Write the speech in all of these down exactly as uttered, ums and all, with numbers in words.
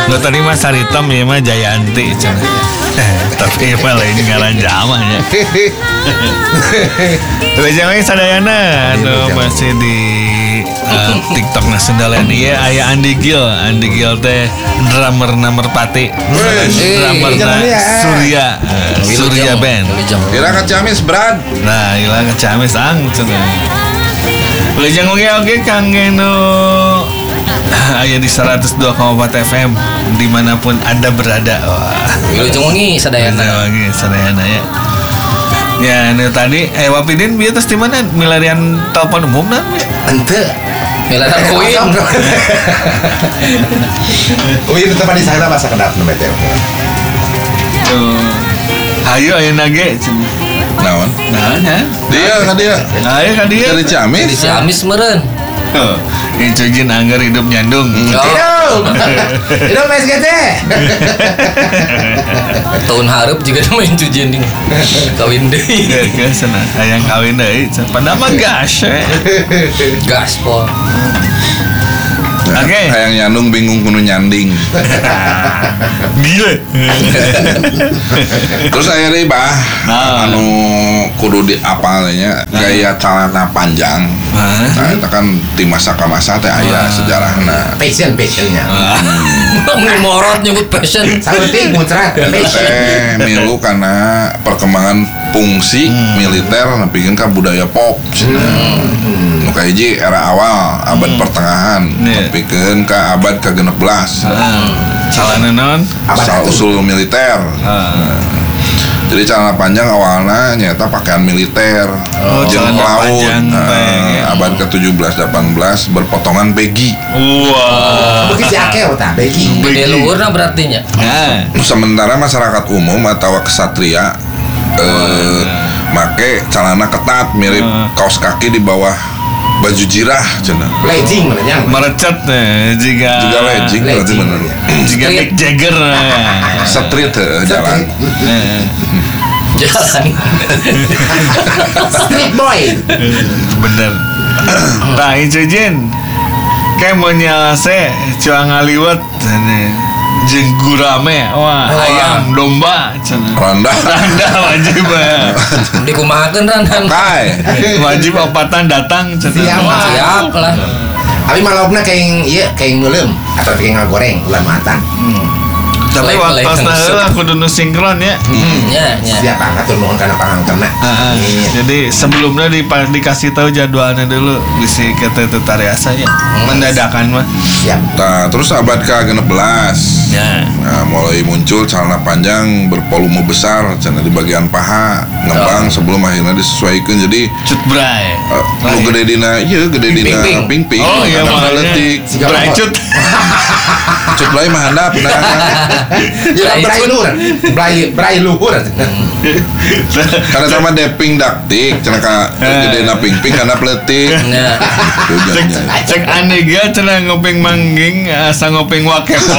Lo tadi mah Saritom ya mah Jayanti cina. Tapi mah lain ngaran jamanya. Lejang sadayana anu masih di uh, TikTok na Sundalen ieu aya Andi Gil, Andi Gil teh drummer nomor pati. Drummer Surya, uh, Surya Band. Kira ka Ciamis Brad. Nah, ilang ka Ciamis ang cenah. Lejang oge oge Kang Geno aya di seratus dua koma empat F M dimanapun Anda berada. Wah. Wilujeng wengi sadayana. Wengi sadayana ya. Ya, ini tadi eh Wapidin bieu tos di mana? Milarian telepon umum na? Henteu. Milarian koin. Koin tetep di sana masa kedap nu meter. Tuh. Hayu aya nage. Naon? Naon ya? Dia ka dia. Ayo ka dia. Dari Ciamis. Di Ciamis meureun. Oh, Icujin anggar hidup nyandung. Hidup. Hidup S G T. Tahun hareup juga main cujian ding. Kawin deui. Geus cenah, hayang kawin deui. Padahal mah gas. Gaspol. Oke. Hayang nyandung bingung kudu nyanding. Gila. Terus aya deui bah anu kudu diapalnya gaya celana panjang. Nah, itu kan di masa ke masa teh aya sejarahna. Passion passionnya. Mun morot nyebut passion. Saeutik muncrat passion. Eh, milu karena perkembangan fungsi militer nepikeun ka budaya pop. Nu kahiji era awal abad pertengahan nepikeun ka abad ka genep belas. Salana naon? Asal usul militer. Jadi celana panjang awalnya nyata pakaian militer, oh, jeung celana laut. panjang, Uh, abad ke tujuh belas delapan belas berpotongan baggy. Wah. Begitu si akeh tah baggy. Gede luhurna berarti nya. Nah. Sementara masyarakat umum atau kesatria eh, make celana ketat mirip kaos kaki di bawah baju jirah cenah. Legging menanya. Merecet nih jika Juga legging berarti bener. Jika Mick Jagger Street jalan. Jalan. Street boy. Bener. Nah, Icujin kayak mau nyase cua ngaliwat jeung gurame wah ayam domba cenah. Randa. Randa wajib ya. Dikumahakeun randan. Kai. Wajib opatan datang cenah. Siap lah. Abi malogna kayak ieu kayak ngeuleum atau kayak ngagoreng ulah matang. Tapi waktu saya aku dulu sinkron ya. Nya nya. Siap atur nuhun kana pangangkeunna. Jadi sebelumnya di, dikasih tahu jadwalnya dulu bisa kita tetariasanya mendadakan mah. Siap. Nah, terus abad ke genep belas. Ya. Nah, mulai muncul celana panjang bervolume besar cenah di bagian paha ngembang sebelum akhirnya disesuaikan jadi cut bray. Uh, lu gede dina ieu gede dina ping-ping. Oh iya mah letik. Bray cut. Cut bray mah handapna. Ya bray luhur. Bray bray luhur. Karena sama deping daktik cenah ka gede na ping-ping karena peletik. Nya. Cek aneh ga cenah ngopeng mangging asa ngopeng wakepo.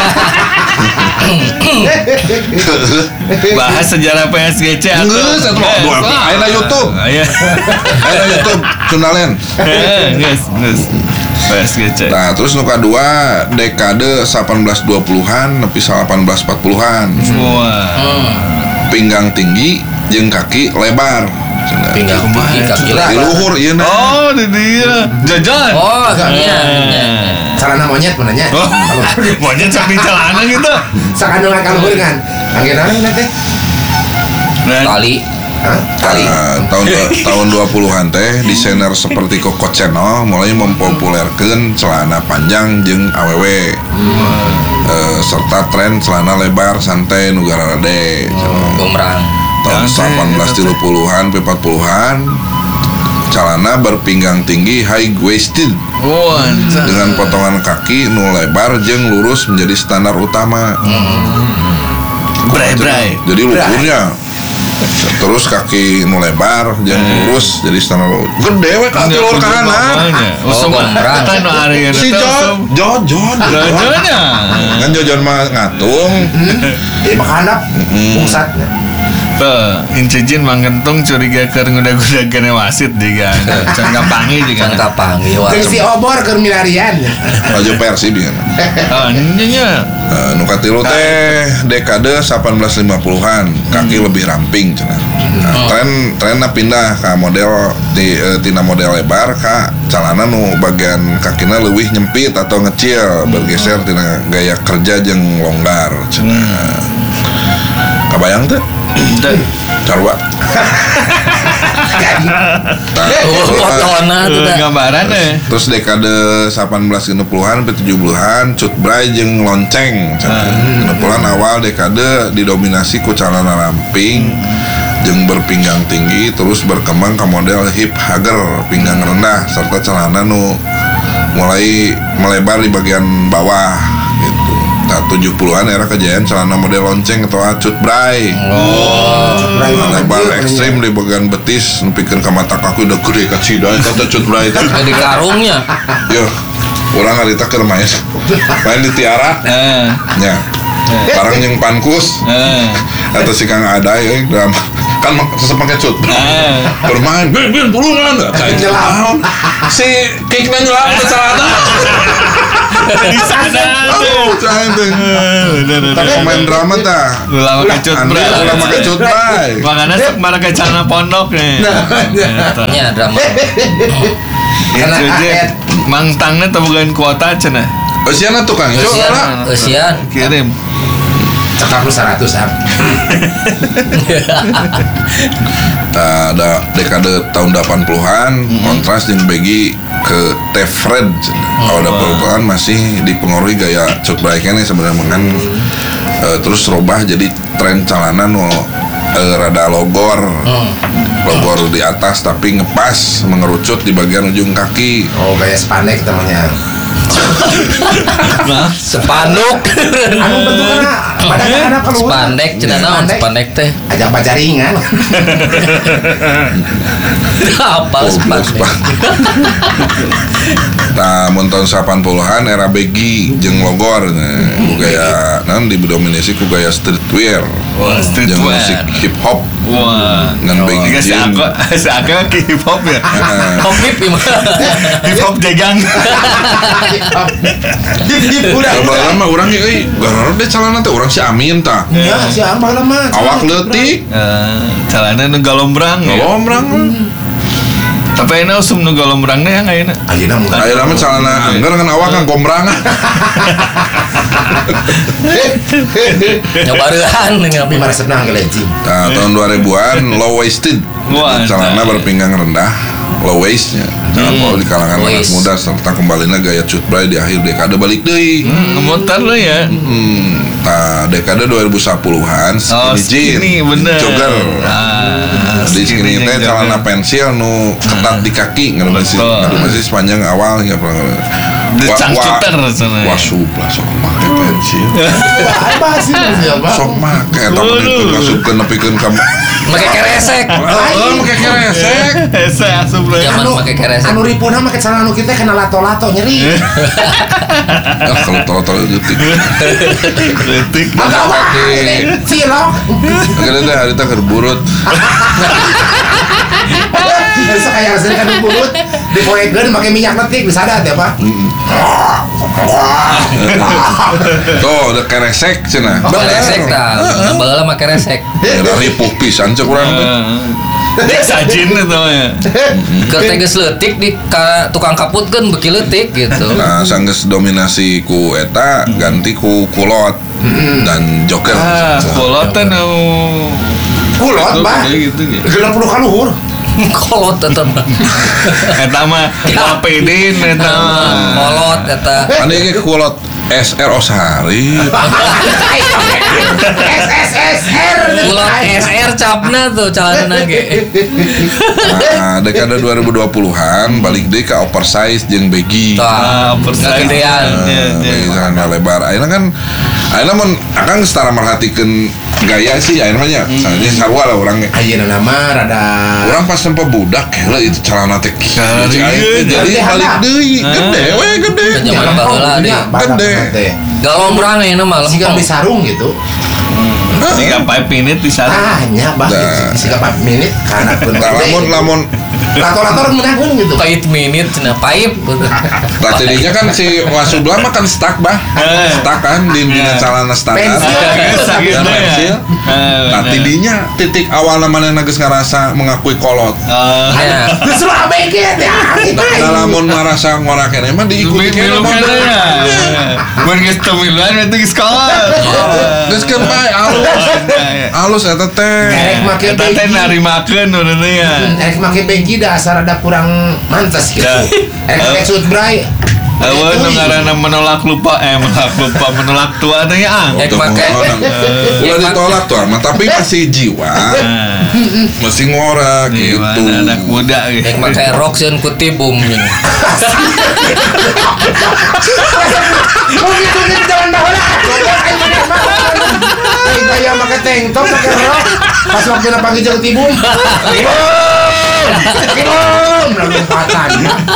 Bahas sejarah P S G C atau geus atuh aya YouTube. Aya. Aya YouTube Sundalen. Geus, geus. P S G C. Nah, terus nu kadua dekade delapan belas dua puluhan nepi delapan belas empat puluhan. Wah. Pinggang tinggi jeung kaki lebar. Pinggang tinggi kaki lebar. Di luhur ieu nah. Oh, di dia. Jajan. Oh, nya. Celana monyet menanya. Oh, monyet samping celana gitu. Sakanu ngaluhur kan. Angge naon teh? Tali. Tali. Uh, tahun tahun dua puluhan teh desainer seperti Coco Chanel mulai mempopulerkeun celana panjang jeung awewe. Hmm. Uh, serta tren celana lebar santai nu gararade. Gombrang. Tahun delapan belas tiga puluhan sampai empat puluhan celana berpinggang tinggi high waisted. Oh, dengan potongan kaki nu lebar jeung lurus menjadi standar utama. Hmm. Bray-bray. Jadi luhurnya terus kaki nu lebar jeung lurus jadi standar gede we ka lur kahanan. Oh, gombrang. Kan nu ari si Jon, Jon, Jon. Jonnya. Kan Jon mah ngatung. Jadi mah handap bungsatna. Tuh, incejin manggentung curiga keur ngudag-udag kene wasit juga. Can kapangi juga. Can kapangi wah. Jeung si obor keur milarian. Baju Persib kan. Oh, nya. Uh, nu katilu teh dekade delapan belas lima puluhan, kaki lebih ramping cenah. Nah, tren trenna pindah ka model di uh, tina model lebar ka calana nu bagian kakina leuwih nyempit atau ngecil, bergeser tina gaya kerja jeung longgar cenah. Kabayang teh? Teh. Carwa. Fotona tuh dah. Gambaran eh. Terus dekade delapan belas enam puluhan sampai tujuh puluhan cut bray jeung lonceng. enam puluhan awal dekade didominasi ku calana ramping jeung berpinggang tinggi, terus berkembang ke model hip hager, pinggang rendah serta celana nu mulai melebar di bagian bawah gitu. Nah, tujuh puluhan era kejayaan celana model lonceng atau cut bray. Oh, Lebar ekstrim di bagian betis, nepikeun ka mata kaki udah gede ka cida eta teh cut bray teh. Di karungnya. Yo, urang harita keur main. Main di tiara. Heeh. Nya. Barang jeung pankus. Heeh. Atau si Kang Aday euy drama. Kan sesep make cut. Bermain, bin bin tulungan. Nyelam. Si kikna nyelam teh celana. Di sana. Oh, cain teh. Tapi pemain drama tah. Ulah make cut Anda bray. ulah make cut bray. Makanya sok marake celana pondok nih. Nya drama. Itu je mang tangna teh bogaan kuota cenah. Eusiana tuh Kang. Usian, usian. Kirim. Cekap lu seratus am. Nah, ada dekade tahun delapan puluhan kontras jeung Baggy ke T-Fred. Kalau ada perubahan masih dipengaruhi gaya cut bray kene sebenarnya kan uh, terus robah jadi tren celana nu uh, rada logor. Logor di atas tapi ngepas mengerucut di bagian ujung kaki. Oh, gaya spandek namanya. Spanduk. Anu bentukna pada anak keluar. Spandek cenah naon spandek teh? Ajak bajaringan. Apa spandek? Nah, mun tahun delapan puluhan era Baggy jeung logor nah, ku gaya naon didominasi ku gaya streetwear. Wah, streetwear. Jeung musik hip hop. Wah. Ngan Baggy Jika si jeans. aku, si aku ke hip hop ya. Kopip gimana? Hip hop jagang. Dip dip udah. Kalau mah urang ge euy, garana deh calana teh urang si Amin tah. Ya, si Ambal mah. Awak leutik, Eh, Celana nu galombrang ya. ngombrang. Tapi ini usum nu galombrang deh yang ayeuna. Ayeuna mun. Ayeuna mah calana anggar kan awak kan gombrang. Nyobarehan dengan Tapi mah resepna ngelencing. Nah, tahun dua ribuan low waisted. Wah, Celana nah. berpinggang rendah, low waistnya. Jangan hmm. di kalangan Low anak waist. muda serta kembalinya gaya cut bray di akhir dekade balik deui. Hmm, ngemutar lo ya. Hmm, nah dekade dua ribu sepuluhan Oh, skinny jean, skinny bener. jogger. Ah, Di skinny teh jogger. celana pensil nu ketat di kaki, nggak masih, Betul. nggak masih sepanjang awal ya. The cangcuter sana. Wasup lah sok make pensil, Apa sih siapa? sok make tapi Waduh. ngasupkeun nepikeun ka. pakai keresek. Oh, make keresek. Ese asup lo ya. Zaman pakai keresek. Anu ripuna make celana anu kitu kena lato-lato nyeri. Ah, kalau tol-tol detik. Kritik. Agak wae. Cilok. Akhirnya teh harita keur burut. Bisa kayak hasilnya kan bulut dipoekeun pakai minyak letik bisa ada ya Pak. Tuh, udah keresek cenah. Keresek dah. Baheula mah keresek. Era ripuh pisan cek urang teh. Dek sajin itu ya. Keur teh geus leutik di ka, tukang kaputkeun beuki leutik gitu. Nah, sanggeus dominasi ku eta ganti ku kulot dan joker. Ah, kolotan nu. Kulot Pak. Gitu gitu. Geuleuh puluh ka luhur. Kolot eta mah. Eta mah lapedin eta mah. Kolot eta. Ane ge kulot S R Osari. S S S R. Kulot S R capna tuh calana ge. Nah, dekade dua ribu dua puluhan balik deui ka oversize jeung baggy. Tah, oversize. kegedean. Ya, ya. Baggy celana lebar. Ayeuna kan ayeuna mun akang setara merhatikeun gaya sih ayeuna mah nya. Sanes sarua lah urang ge. Ayeuna nama rada Urang pas tempo budak heula itu celana teh. Kari, Jadi jadi balik hana. deui, gede we gede. Zaman baheula deui. Gede. Gede. Galombrang ayeuna mah Siga lempeng. beli sarung gitu. tiga five minute di sana. Ah, nya bah Dah. isi ka empat menit kana pun. Nah, lamun lamun lator-lator menangkeun gitu. Pait minute cenah paip. Nah, tadinya kan si Wasubla mah kan stuck bah, Eh. stuck kan di dina calana standar, Pensil. Bisa gitu dan ya. pensil. Eh, Nah, bener. tidinya titik awal namanya nages ngerasa mengakui kolot. Eh, Ya. Justru abg teh ah kita. Nah, lamun merasa ngorakeun emang diikuti Minum kena kan ya. Mun geus teu miluan berarti geus kolot. Geus keur bae alus. Alus eta teh. Erek make Eta teh begi. narimakeun urang ya. Erek make begi dasar ada kurang mantes gitu. Dah. Erek make sud bray. Awan nu ngaranna menolak lupa eh menolak lupa menolak tua teh ya. Ek Untuk make. orang. Udah ditolak tuh, mah tapi masih jiwa, masih ngora gitu. Gimana anak muda gitu. Ek make rok sieun ku tibum. Oh gitu gitu zaman baheula. Aing bener mah. Aing gaya make tank top make rok. Pas waktu na pagi jeung tibum. Tibum. Tibum. Lompatan.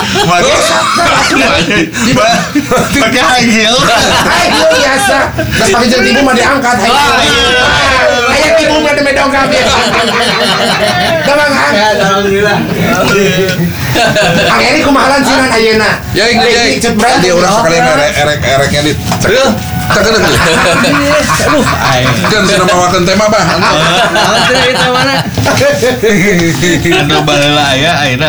Pakai high heel. Hai lu biasa. Pas pagi jeung tibum mah diangkat. Hai. Aya tibum mah demi dongkap ya. Damang ah. Alhamdulillah. Ang Eri kumahalan sih nan ayeuna. Ya, ya, ya. Dia udah sekalian erek erek ereknya di. Tak kena tuh. Aduh, ai. Kan sudah bawakan tema bah. Naon teh eta mana? Anu baheula aya ayeuna